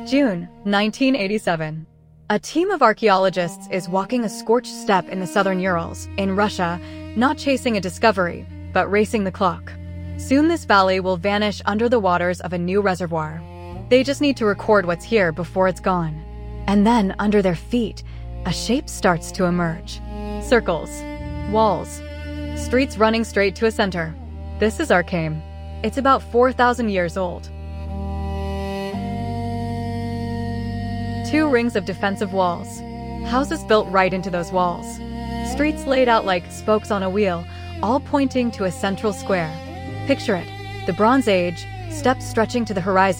June 1987. A team of archaeologists is walking a scorched steppe in the southern Urals, in Russia, not chasing a discovery, but racing the clock. Soon this valley will vanish under the waters of a new reservoir. They just need to record what's here before it's gone. And then, under their feet, a shape starts to emerge. Circles, walls, streets running straight to a center. This is Arkham. It's about 4,000 years old. 2 rings of defensive walls. Houses built right into those walls. Streets laid out like spokes on a wheel, all pointing to a central square. Picture it, the Bronze Age, steps stretching to the horizon.